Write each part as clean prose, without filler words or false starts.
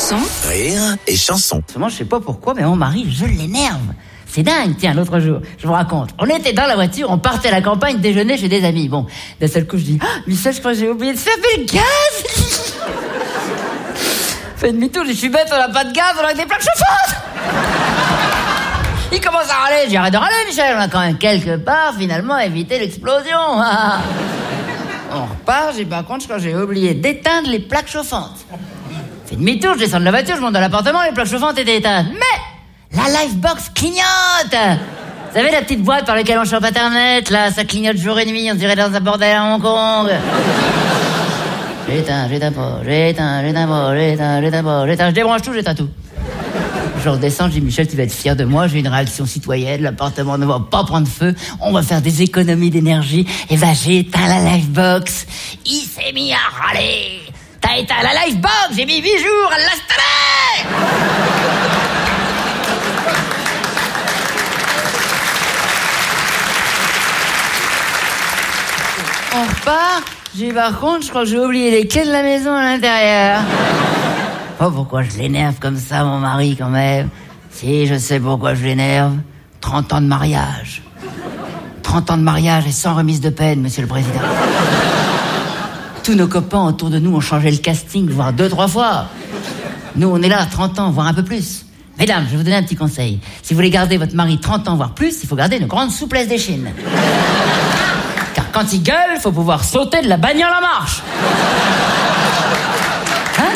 chansons. Rire et chansons. Moi, je sais pas pourquoi, mais mon mari, je l'énerve. C'est dingue, tiens, l'autre jour, je vous raconte. On était dans la voiture, on partait à la campagne déjeuner chez des amis. Bon, d'un seul coup, je dis, Michel, je crois que j'ai oublié de fermer le gaz. Fait demi-tour, je suis bête, on n'a pas de gaz, on a que des plaques chauffantes. Il commence à râler, j'ai arrête de râler, Michel, on a quand même quelque part, finalement, évité l'explosion. On repart, j'ai par contre, je crois que j'ai oublié d'éteindre les plaques chauffantes. Fait demi-tour, je descends de la voiture, je monte dans l'appartement, les plaques chauffantes étaient éteintes. Mais la Livebox clignote. Vous savez la petite boîte par laquelle on chope Internet, là, ça clignote jour et nuit, on dirait dans un bordel à Hong Kong. J'éteins, je débranche tout, j'éteins tout. Je redescends, je dis Michel, tu vas être fier de moi, j'ai une réaction citoyenne, l'appartement ne va pas prendre feu, on va faire des économies d'énergie, et ben j'ai éteint la Livebox. Il s'est mis à râler. T'as éteint la Livebox, j'ai mis 8 jours à l'installer. On repart, j'ai par contre, je crois que j'ai oublié les clés de la maison à l'intérieur. Oh, pourquoi je l'énerve comme ça, mon mari, quand même? Si, je sais pourquoi je l'énerve. 30 ans de mariage. 30 ans de mariage et sans remise de peine, monsieur le président. Tous nos copains autour de nous ont changé le casting, voire 2-3 fois. Nous, on est là, 30 ans, voire un peu plus. Mesdames, je vais vous donner un petit conseil. Si vous voulez garder votre mari 30 ans, voire plus, il faut garder une grande souplesse d'échine. Car quand il gueule, il faut pouvoir sauter de la bagnole en marche. Hein?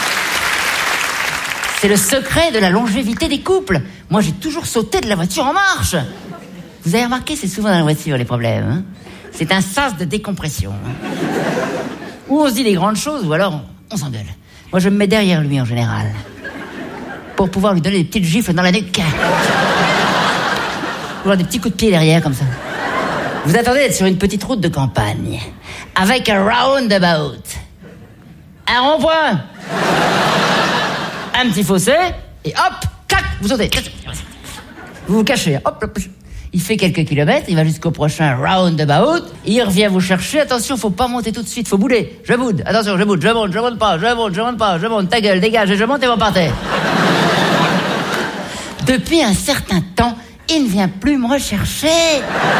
C'est le secret de la longévité des couples. Moi, j'ai toujours sauté de la voiture en marche. Vous avez remarqué, c'est souvent dans la voiture, les problèmes. Hein? C'est un sas de décompression. Ou on se dit les grandes choses, ou alors on s'engueule. Moi, je me mets derrière lui, en général. Pour pouvoir lui donner des petites gifles dans la nuque. Ou alors des petits coups de pied derrière, comme ça. Vous attendez d'être sur une petite route de campagne. Avec un roundabout. Un rond-point. Un petit fossé, et hop, clac, vous sautez. Vous vous cachez, hop, hop. Il fait quelques kilomètres, il va jusqu'au prochain roundabout, il revient vous chercher, attention, faut pas monter tout de suite, faut bouder. Je boude, attention, je boude, je monte pas, je monte, ta gueule, dégage, et je monte et vous partez. Depuis un certain temps, il ne vient plus me rechercher.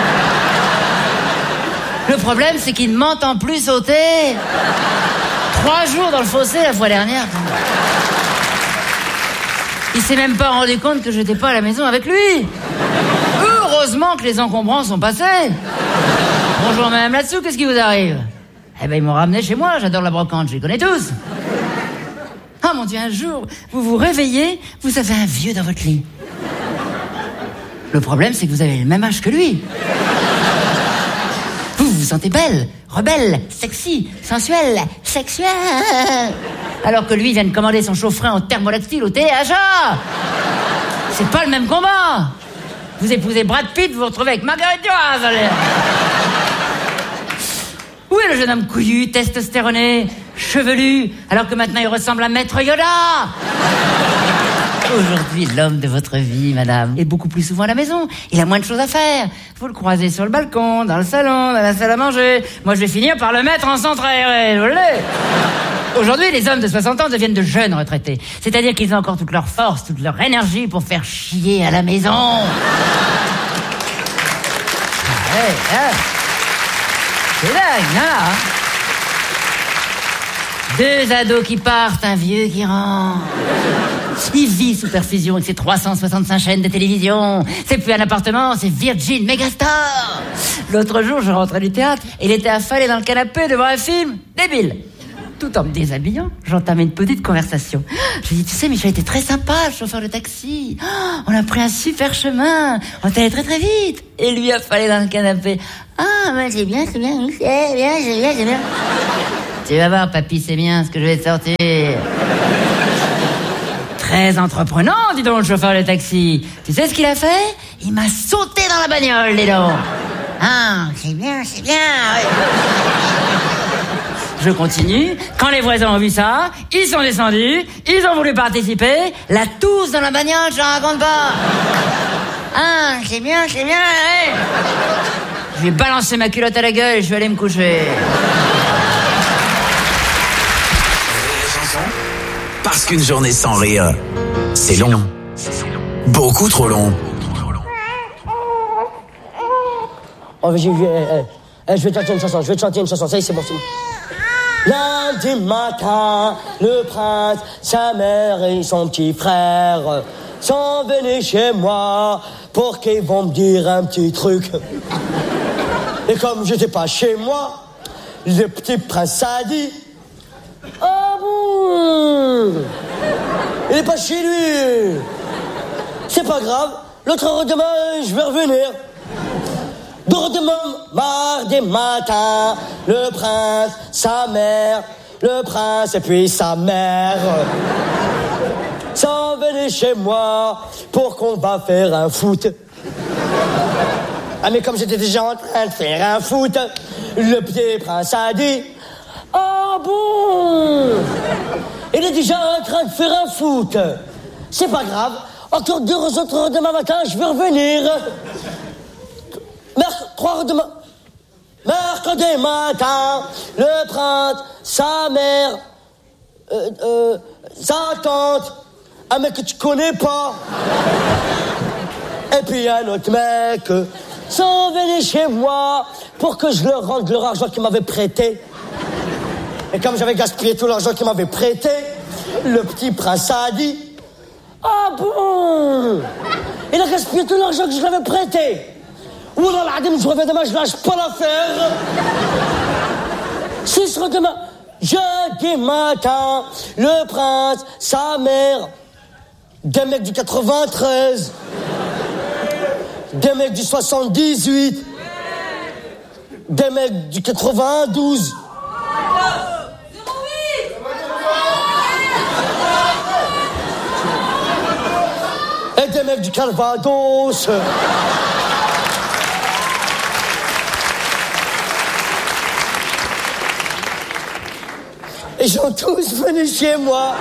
Le problème, c'est qu'il ne m'entend plus sauter. 3 jours dans le fossé la fois dernière. Il s'est même pas rendu compte que j'étais pas à la maison avec lui. Heureusement que les encombrants sont passés. Bonjour madame là-dessous, qu'est-ce qui vous arrive? Eh ben ils m'ont ramené chez moi, j'adore la brocante, je les connais tous. Ah mon Dieu, un jour, vous vous réveillez, vous avez un vieux dans votre lit. Le problème, c'est que vous avez le même âge que lui. Vous vous sentez belle, rebelle, sexy, sensuelle, sexuelle. Alors que lui vient de commander son chaud-frein en thermolactyle au THA. C'est pas le même combat. Vous épousez Brad Pitt, vous vous retrouvez avec Marguerite Duras. Où est le jeune homme couillu, testostéroné, chevelu, alors que maintenant il ressemble à Maître Yoda? Aujourd'hui, l'homme de votre vie, madame, est beaucoup plus souvent à la maison. Il a moins de choses à faire. Vous le croisez sur le balcon, dans le salon, dans la salle à manger. Moi, je vais finir par le mettre en centre aéré. Je l'ai. Aujourd'hui, les hommes de 60 ans deviennent de jeunes retraités. C'est-à-dire qu'ils ont encore toute leur force, toute leur énergie pour faire chier à la maison. C'est dingue, là. 2 ados qui partent, un vieux qui rentre. Il vit sous perfusion avec ses 365 chaînes de télévision. C'est plus un appartement, c'est Virgin Megastore. L'autre jour, je rentrais du théâtre et il était affalé dans le canapé devant un film débile. Tout en me déshabillant, j'entamais une petite conversation. Je lui ai dit, tu sais, Michel était très sympa, le chauffeur de taxi. On a pris un super chemin. On est allé très très vite. Et lui affalé dans le canapé. Ah, ben c'est bien. Tu vas voir, papy, c'est bien ce que je vais te sortir. Très entreprenant, dis donc, le chauffeur de taxi. Tu sais ce qu'il a fait? Il m'a sauté dans la bagnole, dis donc. Ah, c'est bien, ouais. Je continue. Quand les voisins ont vu ça, ils sont descendus, ils ont voulu participer. La tousse dans la bagnole, je ne raconte pas. Ah, c'est bien, ouais. Je vais balancer ma culotte à la gueule et je vais aller me coucher. Parce qu'une journée sans rire, c'est long. Beaucoup trop long. Oh, je vais te chanter une chanson, ça y est, c'est bon. Lundi matin, le prince, sa mère et son petit frère sont venus chez moi pour qu'ils vont me dire un petit truc. Et comme j'étais pas chez moi, le petit prince a dit: ah bon, il est pas chez lui. C'est pas grave, l'autre heure demain, je vais revenir. Demain, mardi matin, le prince, sa mère, le prince et puis sa mère sont venus chez moi pour qu'on va faire un foot. Ah mais comme j'étais déjà en train de faire un foot, le petit prince a dit: ah bon, il est déjà en train de faire un foot. C'est pas grave, encore 2 autres heures demain matin, je vais revenir. 3 heures demain. Mercredi matin, le prince, sa mère, sa tante, un mec que tu connais pas, et puis un autre mec sont venus chez moi pour que je leur rende leur argent qu'ils m'avaient prêté. Et comme j'avais gaspillé tout l'argent qu'ils m'avaient prêté, le petit prince a dit: ah bon, il a gaspillé tout l'argent que je l'avais prêté. Oula, je reviens demain, je lâche pas l'affaire. Si ce sera demain, jeudi matin, le prince, sa mère, des mecs du 93, des mecs du 78, des mecs du 92. Et des mecs du Calvados. Ils sont tous venus chez moi.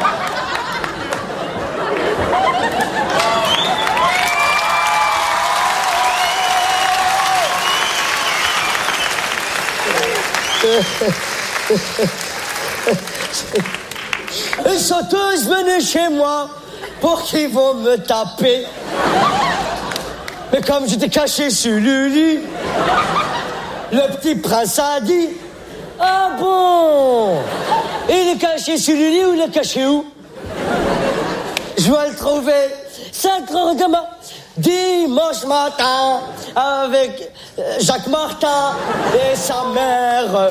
Ils sont tous venus chez moi pour qu'ils vont me taper. Mais comme j'étais caché sur le lit, le petit prince a dit: ah bon, il est caché sur le lit ou il est caché où? Je vais le trouver 5 heures demain, dimanche matin, avec Jacques Martin et sa mère.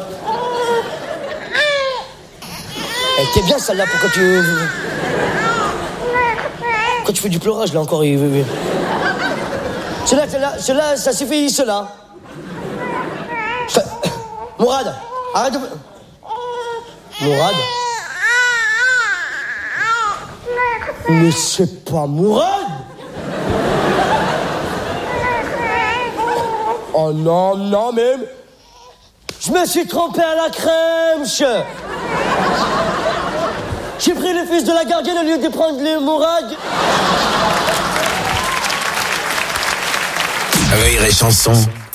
Elle était bien celle-là, pourquoi tu... Quand tu fais du pleurage, là encore, il... Cela, ça suffit, cela. Mourad, arrête de... Mourad? Mais c'est pas Mourad! Oh non, non, mais... Je me suis trompé à la crème. J'ai pris le fils de la gardienne au lieu de prendre le Mourad. Rire et chanson.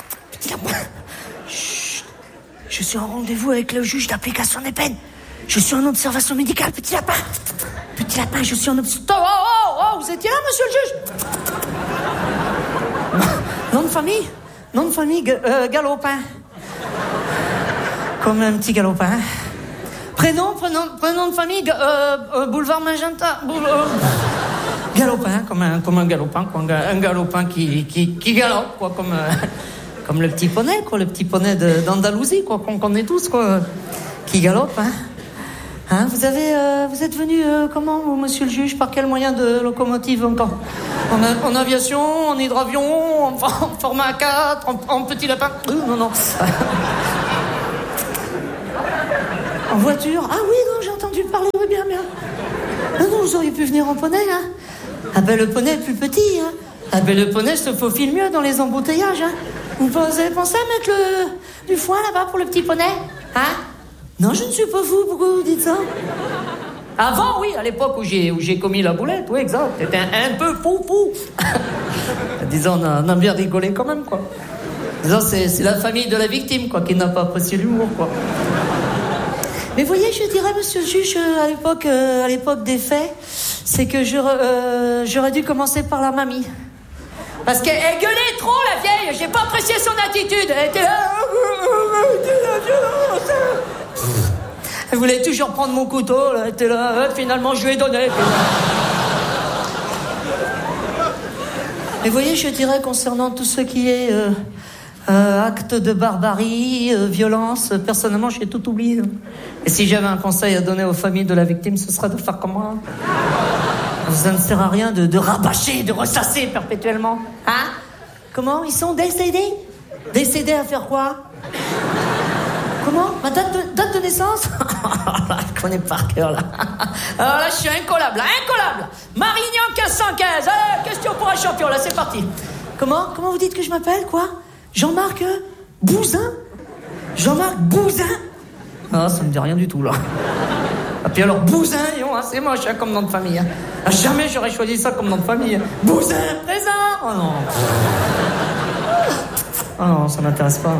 Chut. Je suis en rendez-vous avec le juge d'application des peines. Je suis en observation médicale, petit lapin. Petit lapin, je suis en observation... Oh, vous étiez là, monsieur le juge? Nom de famille? Nom de famille, Galopin. Comme un petit galopin. Prénom de famille, boulevard Magenta. Galopin, comme un galopin, quoi, un galopin qui galope, quoi, comme le petit poney, quoi, le petit poney d'Andalousie, quoi, qu'on connaît tous, quoi, qui galope, hein. Hein, vous êtes venu comment, vous, monsieur le juge? Par quel moyen de locomotive encore? En aviation, en hydravion, en format A4, en petit lapin? Non. En voiture? Ah oui, non, j'ai entendu parler, oui, bien. Non, vous auriez pu venir en poney, hein. Ah ben, le poney est plus petit, hein. Ah ben, le poney se faufile mieux dans les embouteillages, hein. Vous avez pensé à mettre du foin là-bas pour le petit poney? Hein? Non, je ne suis pas fou, pourquoi vous dites ça? Avant, oui, à l'époque où j'ai commis la boulette, oui, exact. C'était un peu fou. Disons, on a bien rigolé quand même, quoi. Disons, c'est la famille de la victime, quoi, qui n'a pas apprécié l'humour, quoi. Mais voyez, je dirais, monsieur le juge, à l'époque des faits, c'est que j'aurais dû commencer par la mamie. Parce qu'elle gueulait trop, la vieille. J'ai pas apprécié son attitude. Elle était là. Elle voulait toujours prendre mon couteau. Là. Elle était là. Finalement, je lui ai donné. Et voyez, je dirais, concernant tout ce qui est acte de barbarie, violence, personnellement, j'ai tout oublié. Et si j'avais un conseil à donner aux familles de la victime, ce serait de faire comme moi. Ça ne sert à rien de rabâcher, de ressasser perpétuellement. Hein? Comment? Ils sont décédés? Décédés à faire quoi? Comment? Ma date de naissance? Je connais par cœur, là. Alors là, je suis incollable. Marignan 1515. Question pour un champion, là, c'est parti. Comment vous dites que je m'appelle, quoi? Jean-Marc Bouzin? Jean-Marc Bouzin? Ah, ça me dit rien du tout, là. Et puis alors, Bouzin, c'est moche comme nom de famille. Hein. Jamais j'aurais choisi ça comme nom de famille. Bouzin, présent. Oh non. Oh non, ça m'intéresse pas.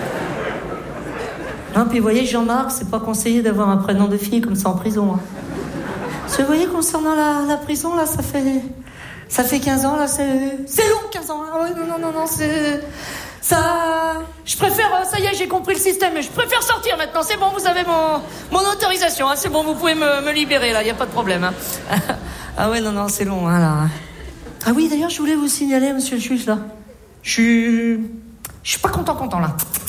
Non, puis vous voyez, Jean-Marc, c'est pas conseillé d'avoir un prénom de fille comme ça en prison. Hein. Parce que vous voyez, concernant la prison, là, ça fait 15 ans, là, c'est long, 15 ans. Ah, oui, non, c'est... Ça... Je préfère... Ça y est, j'ai compris le système. Je préfère sortir maintenant. C'est bon, vous avez mon autorisation. Hein, c'est bon, vous pouvez me libérer, là. Il n'y a pas de problème. Hein. Ah ouais, non, c'est long, hein, là. Ah oui, d'ailleurs, je voulais vous signaler, monsieur le juge, là. Je suis pas content, là.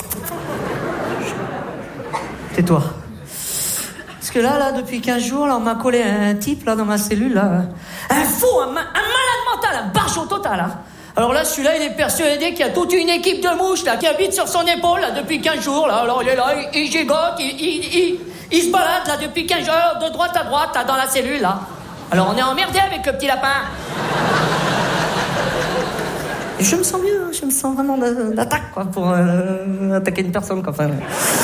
Tais-toi. Parce que là, depuis 15 jours, là, on m'a collé un type, là, dans ma cellule, là. Un fou, un malade mental, un barjot total, hein. Alors là, celui-là, il est persuadé qu'il y a toute une équipe de mouches, là, qui habite sur son épaule, là, depuis 15 jours, là. Alors il est là, il gigote, il se balade, là, depuis 15 jours, de droite à droite, là, dans la cellule, là. Alors on est emmerdé avec le petit lapin. Et je me sens mieux, je me sens vraiment d'attaque, quoi, pour attaquer une personne, quoi, enfin...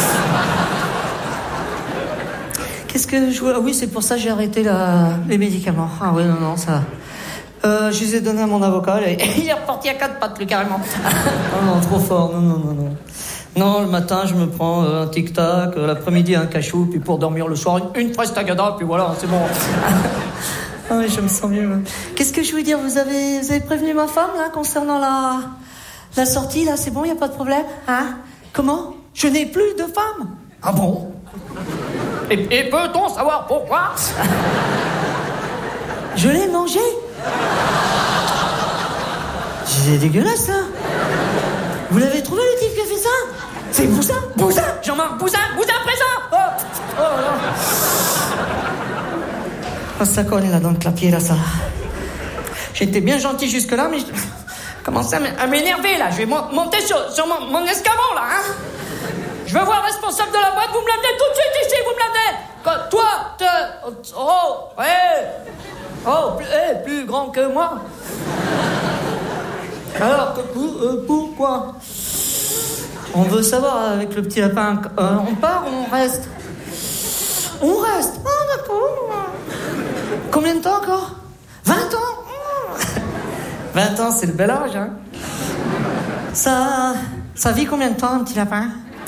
Qu'est-ce que je... Ah oui, c'est pour ça que j'ai arrêté les médicaments. Ah oui, non, ça... je les ai donnés à mon avocat, et il est reparti à 4 pattes, lui, carrément. Oh non, trop fort, non. Non, le matin, je me prends un tic-tac, l'après-midi, un cachou, puis pour dormir le soir, une fraise tagada, puis voilà, c'est bon. Ah oui, je me sens mieux. Qu'est-ce que je veux dire, vous avez prévenu ma femme, là, concernant la sortie, là, c'est bon, il n'y a pas de problème, hein? Comment? Je n'ai plus de femme. Ah bon? Et peut-on savoir pourquoi? Je l'ai mangé. C'est dégueulasse, ça. Vous l'avez trouvé, le type qui a fait ça? C'est Bouzin, Jean-Marc Bouzin présent. Oh là. Oh, ça colle là dans le clapier, là, ça. J'étais bien gentil jusque-là, mais je commençais à m'énerver, là. Je vais monter sur mon escabeau, là, hein. Je veux voir le responsable de la boîte, vous me l'amenez tout de suite ici, vous me l'amenez. Toi, plus grand que moi. Alors, pourquoi? On veut savoir avec le petit lapin, on part ou on reste? On reste. Ah, d'accord. Combien de temps encore? 20 ans. 20 ans, c'est le bel âge, hein. Ça vit combien de temps, un petit lapin?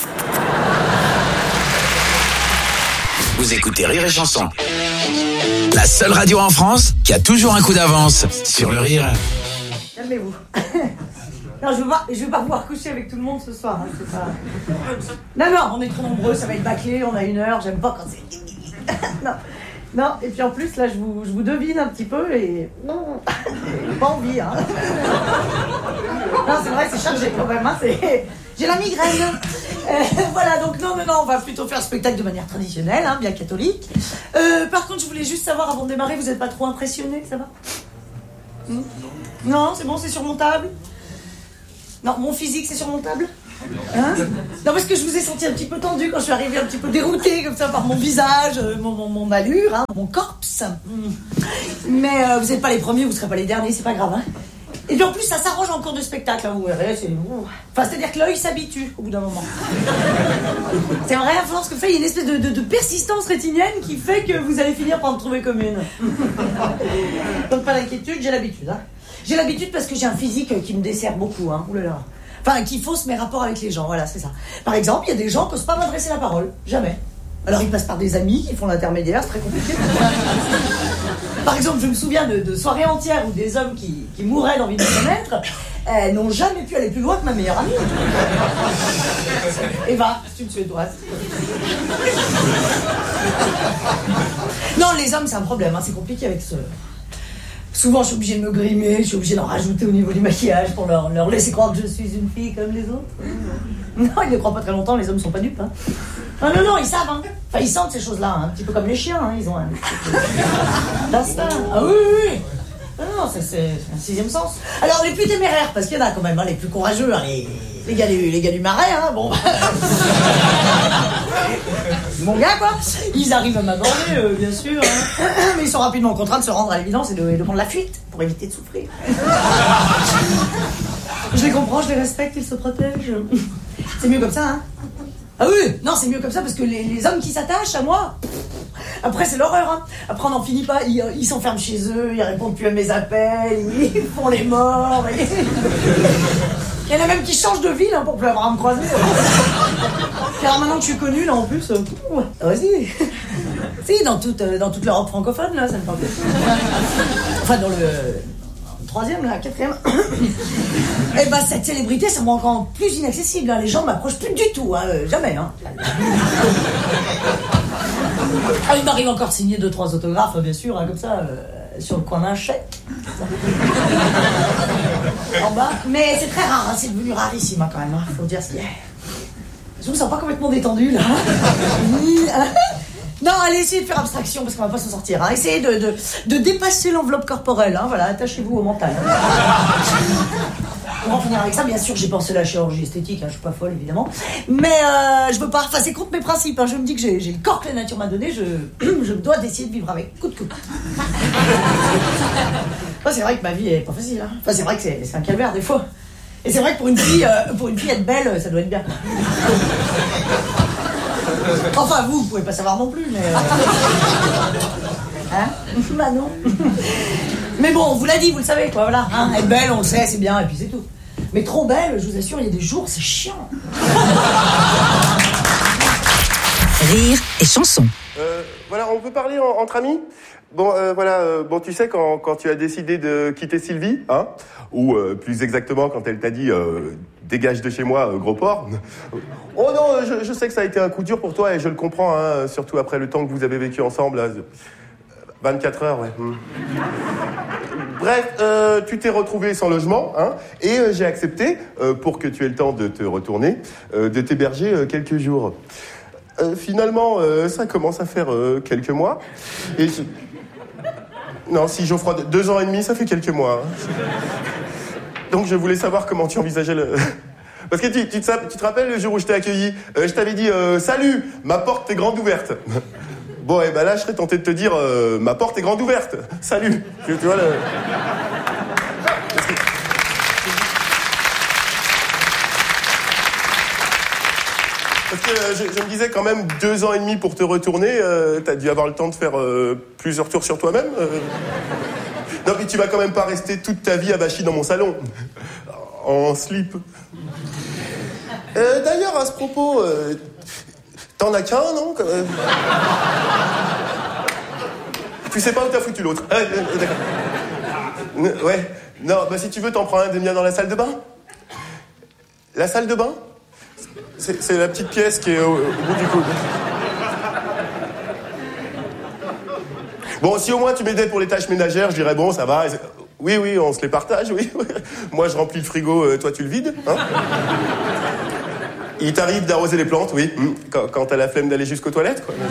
Vous écoutez Rire et Chanson. La seule radio en France qui a toujours un coup d'avance sur le rire. Calmez-vous. Non, je veux pas pouvoir coucher avec tout le monde ce soir. Hein, c'est pas... Non, on est trop nombreux, ça va être bâclé, on a 1 heure, j'aime pas quand c'est... Non, et puis en plus, là, je vous devine un petit peu et... Non, j'ai pas envie, hein. Non, c'est vrai, c'est chargé quand même, hein, j'ai la migraine. Voilà, donc non, on va plutôt faire le spectacle de manière traditionnelle, hein, bien catholique. Par contre, je voulais juste savoir, avant de démarrer, vous êtes pas trop impressionnés, ça va? Non, c'est bon, c'est surmontable? Non, mon physique, c'est surmontable? Hein? Non, parce que je vous ai senti un petit peu tendu quand je suis arrivée, un petit peu déroutée comme ça par mon visage, mon allure, hein, mon corps. Mais vous n'êtes pas les premiers, vous ne serez pas les derniers, c'est pas grave. Hein. Et puis en plus, ça s'arrange en cours de spectacle, hein, vous verrez. C'est-à-dire que l'œil s'habitue au bout d'un moment. C'est vrai, à force que il y a une espèce de persistance rétinienne qui fait que vous allez finir par me trouver comme une. Donc pas d'inquiétude, j'ai l'habitude. Hein. J'ai l'habitude parce que j'ai un physique qui me dessert beaucoup. Hein. Ouh là là. Enfin, qui fausse mes rapports avec les gens, voilà, c'est ça. Par exemple, il y a des gens qui n'osent pas m'adresser la parole, jamais. Alors ils passent par des amis qui font l'intermédiaire, c'est très compliqué. Par exemple, je me souviens de soirées entières où des hommes qui mouraient d'envie de me connaître n'ont jamais pu aller plus loin que ma meilleure amie. Eva, c'est une Suédoise. Non, les hommes, c'est un problème, hein, c'est compliqué avec ce... Souvent, je suis obligée de me grimer, je suis obligée d'en rajouter au niveau du maquillage pour leur laisser croire que je suis une fille comme les autres. Non, ils ne croient pas très longtemps, les hommes sont pas dupes. Hein. Non, ils savent. Hein. Enfin, ils sentent ces choses-là, hein, un petit peu comme les chiens. Hein, ils ont un d'instinct. Ah oui. Non, c'est un sixième sens. Alors, les plus téméraires, parce qu'il y en a quand même, hein, les plus courageux, hein, les gars du marais, hein, bon. Mon gars, quoi. Ils arrivent à m'aborder, bien sûr. Hein. Mais ils sont rapidement contraints de se rendre à l'évidence et de prendre la fuite pour éviter de souffrir. Je les comprends, je les respecte, ils se protègent. C'est mieux comme ça, hein. Ah oui, non, c'est mieux comme ça parce que les hommes qui s'attachent à moi, après c'est l'horreur, hein. Après on n'en finit pas, ils s'enferment chez eux, ils répondent plus à mes appels, ils font les morts. Il y en a même qui changent de ville, hein, pour plus avoir à me croiser. Car maintenant que je suis connue, là en plus, vas-y. Si, dans toute l'Europe francophone, là, ça me parle plus. Enfin, dans le troisième, là, quatrième. Et bah, cette célébrité, ça me rend encore plus inaccessible. Hein. Les gens ne m'approchent plus du tout, hein, jamais. Hein. Ah, il m'arrive encore de signer 2-3 autographes, bien sûr, hein, comme ça, sur le coin d'un chèque. En bas. Mais c'est très rare, hein, c'est devenu rarissime, hein, quand même. Hein, faut dire ce qu'il y a. Je me sens pas complètement détendu, là. Non, allez, essayez de faire abstraction, parce qu'on va pas s'en sortir. Hein. Essayez de dépasser l'enveloppe corporelle. Hein. Voilà, attachez-vous au mental. Hein. On va en finir avec ça. Bien sûr, j'ai pensé à la chirurgie esthétique. Hein. Je suis pas folle, évidemment. Mais je veux pas... Enfin, c'est contre mes principes. Hein. Je me dis que j'ai le corps que la nature m'a donné. Je dois d'essayer de vivre avec. Coûte que coûte. C'est vrai que ma vie est pas facile. Hein. Enfin, c'est vrai que c'est un calvaire, des fois. Et c'est vrai que pour une fille être belle, ça doit être bien. Enfin, vous pouvez pas savoir non plus, mais... Hein? Bah non. Mais bon, on vous l'a dit, vous le savez, quoi, voilà. Hein? Être belle, on le sait, c'est bien, et puis c'est tout. Mais trop belle, je vous assure, il y a des jours, c'est chiant. Rire et chanson. Voilà, on peut parler entre amis ? Bon, bon, tu sais, quand tu as décidé de quitter Sylvie, hein, ou plus exactement quand elle t'a dit dégage de chez moi, gros porc. Oh non, je sais que ça a été un coup dur pour toi et je le comprends, hein, surtout après le temps que vous avez vécu ensemble. Là, 24 heures, ouais. Bref, tu t'es retrouvé sans logement, hein, et j'ai accepté, pour que tu aies le temps de te retourner, de t'héberger quelques jours. Finalement, ça commence à faire quelques mois. Et non, si Geoffroy, 2 ans et demi, ça fait quelques mois. Hein. Donc je voulais savoir comment tu envisageais le... Parce que tu te rappelles le jour où je t'ai accueilli, je t'avais dit « Salut, ma porte est grande ouverte ». Bon, et ben là, je serais tenté de te dire « Ma porte est grande ouverte, salut ». Tu vois le... Parce que je me disais quand même 2 ans et demi pour te retourner, t'as dû avoir le temps de faire plusieurs tours sur toi-même. Non, mais tu vas quand même pas rester toute ta vie abachi dans mon salon. En slip. D'ailleurs, à ce propos, t'en as qu'un, non ? Tu sais pas où t'as foutu l'autre. D'accord. Ouais. Non, bah si tu veux, t'en prends un des miens dans la salle de bain. La salle de bain ? C'est la petite pièce qui est au bout du coude. Bon, si au moins tu m'aidais pour les tâches ménagères, je dirais bon, ça va. Oui, on se les partage, oui. Moi, je remplis le frigo, toi, tu le vides, hein. Il t'arrive d'arroser les plantes, oui. Quand t'as la flemme d'aller jusqu'aux toilettes, quoi.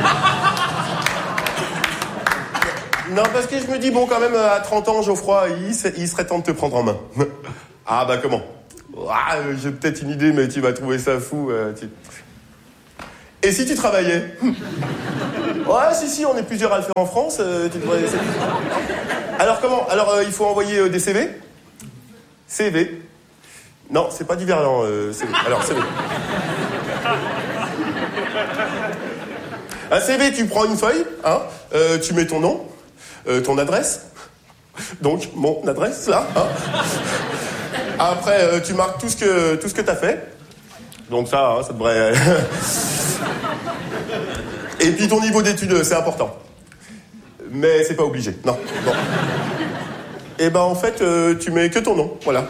Non, parce que je me dis, bon, quand même, à 30 ans, Geoffroy, il serait temps de te prendre en main. Ah, bah, comment ? Ah, j'ai peut-être une idée, mais tu vas trouver ça fou. Et si tu travaillais ? Ouais, si, on est plusieurs à le faire en France. Tu devrais... Alors comment ? Alors, il faut envoyer des CV ? CV ? Non, c'est pas du verlan, CV. Alors, CV. Un CV, tu prends une feuille, hein, tu mets ton nom, ton adresse. Donc, mon adresse, là, hein. Après, tu marques tout ce que t'as fait. Donc ça, hein, ça devrait... Et puis ton niveau d'études, c'est important. Mais c'est pas obligé, non. Et ben en fait, tu mets que ton nom, voilà.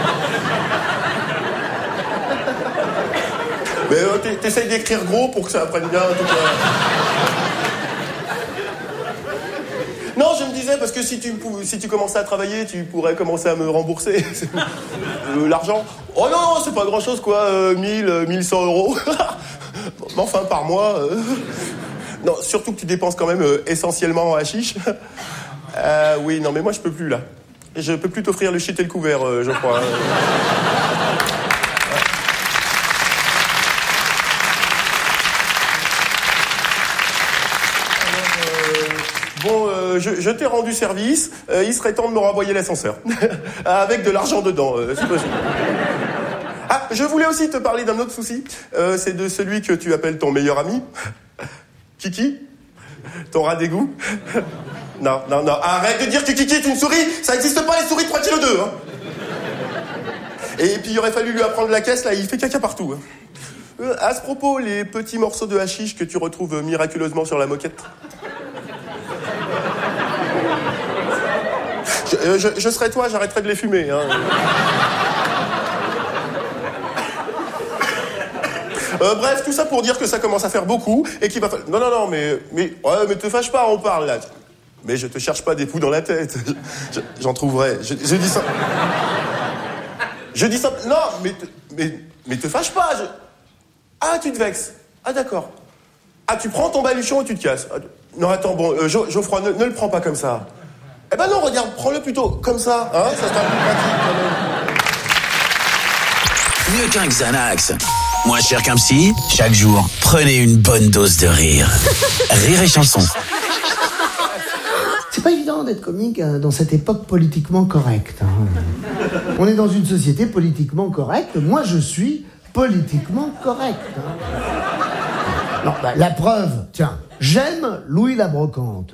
Mais t'essayes d'écrire gros pour que ça apprenne bien, tout cas. Non, je me disais, parce que si tu commençais à travailler, tu pourrais commencer à me rembourser l'argent. Oh non, c'est pas grand-chose, quoi, 1100 euros. Mais enfin, par mois... Non, surtout que tu dépenses quand même essentiellement en hashish. Oui, non, mais moi, je peux plus, là. Je peux plus t'offrir le shit et le couvert, je crois. Je t'ai rendu service. Il serait temps de me renvoyer l'ascenseur. Avec de l'argent dedans, si possible. Ah, je voulais aussi te parler d'un autre souci. C'est de celui que tu appelles ton meilleur ami. Kiki? Ton rat d'égout? Non. Arrête de dire que Kiki est une souris. Ça n'existe pas, les souris 3 kg 2, hein. Et puis, il aurait fallu lui apprendre la caisse, là, il fait caca partout. Hein. À ce propos, les petits morceaux de hashish que tu retrouves miraculeusement sur la moquette. Je serais toi, j'arrêterais de les fumer. Hein. Bref, tout ça pour dire que ça commence à faire beaucoup et qu'il va falloir... Non, mais te fâche pas, on parle là. Mais je te cherche pas des poux dans la tête. J'en trouverai. Je dis ça... Je dis ça... Non, mais te fâche pas. Ah, tu te vexes. Ah, d'accord. Ah, tu prends ton baluchon et tu te casses. Non, attends, bon, Geoffroy, ne le prends pas comme ça. Eh ben non, regarde, prends-le plutôt comme ça, hein, ça sera plus pratique quand même. Mieux qu'un Xanax. Moins cher qu'un psy, chaque jour, prenez une bonne dose de rire. Rire et chanson. C'est pas évident d'être comique dans cette époque politiquement correcte. Hein. On est dans une société politiquement correcte. Moi, je suis politiquement correct. Hein. Non, la preuve, tiens, j'aime Louis la Brocante.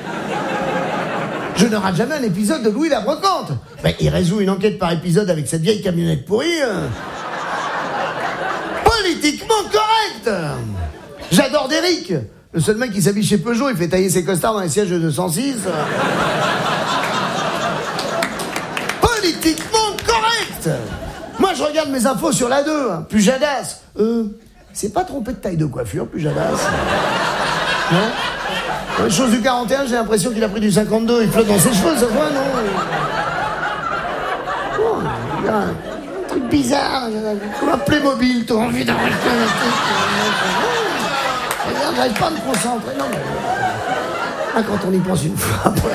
Je ne rate jamais un épisode de Louis la Brocante. Il résout une enquête par épisode avec cette vieille camionnette pourrie. Politiquement correct. J'adore Derrick. Le seul mec qui s'habille chez Peugeot, il fait tailler ses costards dans les sièges de 206. Politiquement correct. Moi, je regarde mes infos sur la 2. Pujadas. C'est pas trompé de taille de coiffure, Pujadas. Non? Chose du 41, j'ai l'impression qu'il a pris du 52. Il flotte dans ses cheveux, ça se voit, non? Oh, il y a un truc bizarre. Comme un Playmobil, t'as envie d'arrêter. J'arrive pas à me concentrer. Non, mais... quand on y pense une fois, après...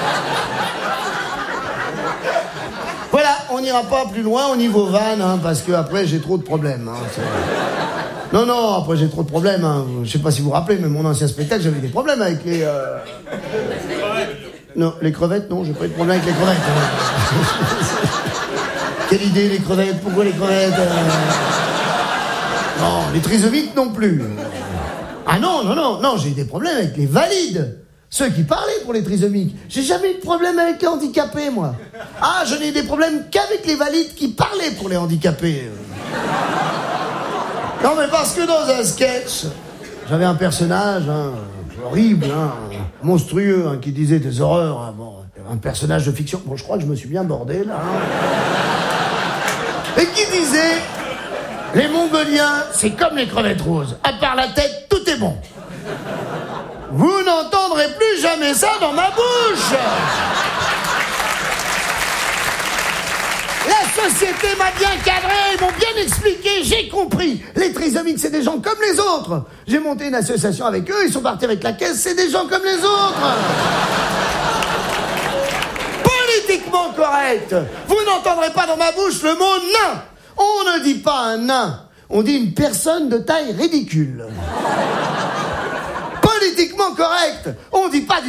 Voilà, on n'ira pas plus loin au niveau van, hein, parce que après j'ai trop de problèmes. Hein, non, après j'ai trop de problèmes. Hein. Je sais pas si vous vous rappelez, mais mon ancien spectacle, j'avais des problèmes avec les... Non, les crevettes, non, j'ai pas eu de problème avec les crevettes. Quelle idée, les crevettes? Pourquoi les crevettes? Non, les trisomiques non plus. Ah non, j'ai eu des problèmes avec les valides. Ceux qui parlaient pour les trisomiques. J'ai jamais eu de problème avec les handicapés, moi. Ah, je n'ai eu des problèmes qu'avec les valides qui parlaient pour les handicapés. Non, mais parce que dans un sketch, j'avais un personnage horrible, monstrueux, qui disait des horreurs. Un personnage de fiction. Bon, je crois que je me suis bien bordé, là. Et qui disait... Les Mongoliens, c'est comme les crevettes roses. À part la tête, tout est bon. Vous n'entendrez plus jamais ça dans ma bouche. La société m'a bien cadré, ils m'ont bien expliqué, j'ai compris. Les trisomiques, c'est des gens comme les autres. J'ai monté une association avec eux, ils sont partis avec la caisse, c'est des gens comme les autres. Politiquement correct. Vous n'entendrez pas dans ma bouche le mot nain. On ne dit pas un nain, on dit une personne de taille ridicule. Politiquement correct, on dit pas